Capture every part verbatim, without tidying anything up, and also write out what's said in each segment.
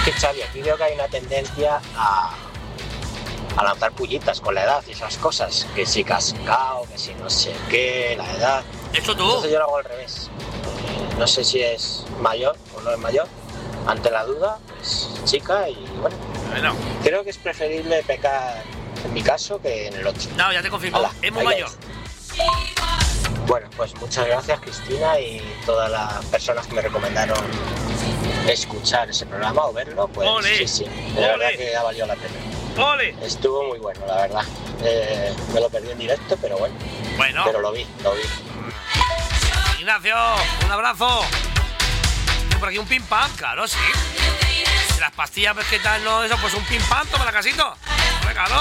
que, Xavi, aquí veo que hay una tendencia a, a lanzar pullitas con la edad y esas cosas. Que si cascao, que si no sé qué, la edad. ¿Eso tú? Entonces yo lo hago al revés. Eh, no sé si es mayor o no es mayor. Ante la duda, pues chica y bueno. Bueno. Creo que es preferible pecar en mi caso que en el otro. No, ya te confirmo. Hala, es muy ahí mayor. Es. Bueno, pues muchas gracias, Cristina, y todas las personas que me recomendaron escuchar ese programa o verlo, pues ¡Ole! sí, sí, de ¡Ole! verdad que ha valido la pena. ¡Ole! Estuvo muy bueno, la verdad. Eh, me lo perdí en directo, pero bueno. Bueno. Pero lo vi, lo vi. Ignacio, un abrazo. Por aquí un pim pam, claro, sí. Si las pastillas, pues qué tal, no, eso, pues un pim pam, toma la casito. Claro.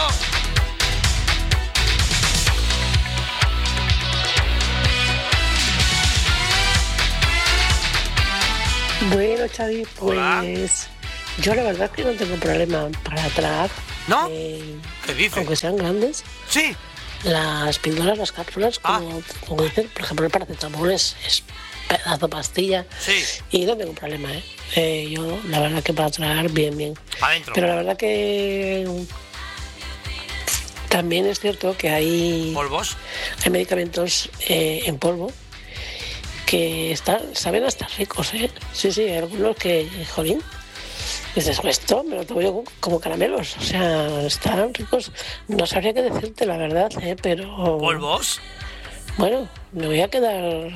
Bueno, Xavi, pues Hola. yo la verdad es que no tengo problema para tragar. ¿No? Eh, ¿Qué dices? aunque sean grandes. Sí. Las píldoras, las cápsulas, como, Ah. como dicen, por ejemplo, el paracetamol es, es pedazo pastilla. Sí. Y no tengo problema, ¿eh? Eh, Yo, la verdad que para tragar, bien, bien. Para adentro. Pero la verdad que también es cierto que hay, ¿Polvos? hay medicamentos eh, en polvo que están, saben hasta ricos, ¿eh? Sí, sí, hay algunos que, jolín, dices, pues esto me lo tomo yo como caramelos, o sea, están ricos. No sabría qué decirte, la verdad, ¿eh? Pero... ¿Polvos? Bueno, me voy a quedar,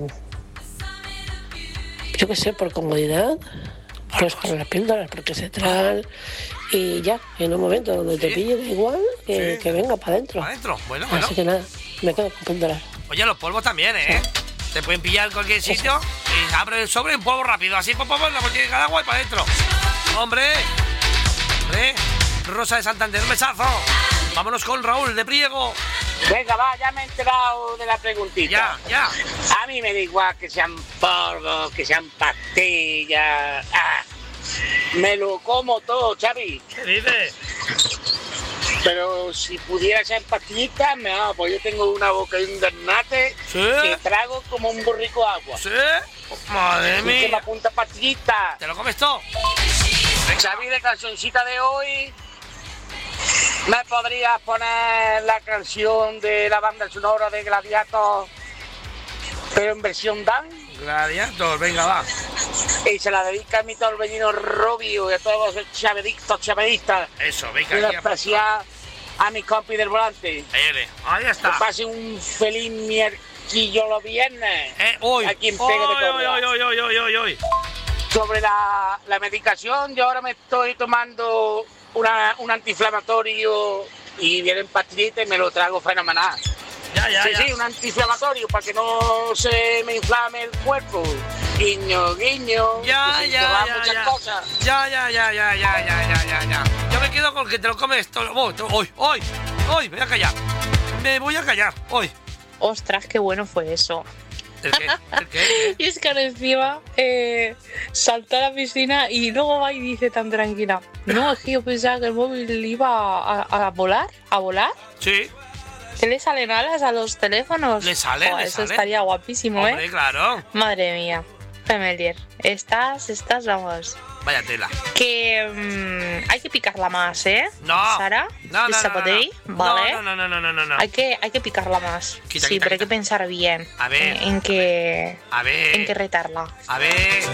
yo qué sé, por comodidad, pues con las píldoras, porque se traen y ya, en un momento donde te Sí. pille, da igual, que, Sí. que venga para adentro. Para adentro. Bueno, bueno. Así que nada, me quedo con píldoras. Oye, los polvos también, ¿eh? Te pueden pillar en cualquier sitio y abre el sobre en polvo rápido. Así, pop, pop, la botella de agua y para adentro. ¡Hombre! ¡Hombre! Rosa de Santander, un besazo. Vámonos con Raúl de Priego. Venga, va, ya me he enterado de la preguntita. Ya, ya. A mí me da igual que sean polvos, que sean pastillas. Ah, me lo como todo, Xavi. ¿Qué dices? Pero si pudiera ser pastillitas, me va, pues yo tengo una boca y un dernate ¿Sí? que trago como un borrico de agua. ¿Sí? Madre Así que me mía. apunta pastillita. ¿Te lo comes todo? Xavi, de cancioncita de hoy, ¿me podrías poner la canción de la banda sonora de Gladiator, pero en versión Dan? Gladiator, venga, va. Y se la dedica a mi torbellino Rubio y a todos los chavedictos, chavedistas. Eso, Y venga. en aquí, especial a mi compi del volante. Ahí, ahí Que está. pase un feliz miérquillo los viernes. Eh, hoy. Aquí en Hoy, Pega de hoy, Córdoba. hoy, hoy, hoy, hoy, hoy. Sobre la, la medicación, yo ahora me estoy tomando una, un antiinflamatorio y viene en pastillita y me lo trago fenomenal. Ya, ya, Sí, ya. sí, un antiinflamatorio para que no se me inflame el cuerpo. Guiño, guiño. Ya, que se ya, te van ya, muchas ya. cosas. Ya, ya, ya, ya, ya, ya, ya, ya, ya. Yo me quedo con que te lo comes todo. Oh, to- Hoy, hoy, hoy, me voy a callar. Me voy a callar, hoy. Ostras, qué bueno fue eso. ¿El qué? ¿El qué? Y es que ahora encima eh, saltó a la piscina y luego va y dice tan tranquila: no, es que yo pensaba que el móvil iba a, a volar, a volar. Sí, ¿Qué le salen alas a los teléfonos? Le salen, Joder, le eso salen. estaría guapísimo, hombre, ¿eh? claro. Madre mía. Femelier, estás, estás, vamos. Vaya tela. Que mm, hay que picarla más, ¿eh? No. Sara, No, no, no, Sabadell, no, no. ¿vale? No, no, no, no, no, no, no. Hay que, hay que picarla más. Quita, sí, quita, pero hay quita. que pensar bien. A ver, En, en que, A ver. en que retarla. A ver.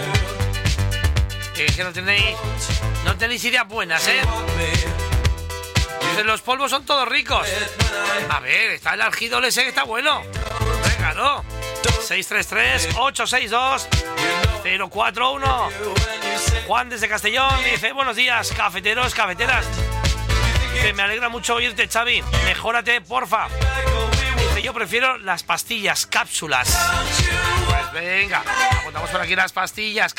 Es que no tenéis. No tenéis ideas buenas, ¿eh? Dicen, los polvos son todos ricos. A ver, está el algidol ese que está bueno. Venga, ¿no? seis tres tres, ocho seis dos, cero cuatro uno. Juan desde Castellón dice: buenos días, cafeteros, cafeteras. Dice: me alegra mucho oírte, Xavi. Mejórate, porfa. Dice: yo prefiero las pastillas, cápsulas. Pues venga, apuntamos por aquí las pastillas,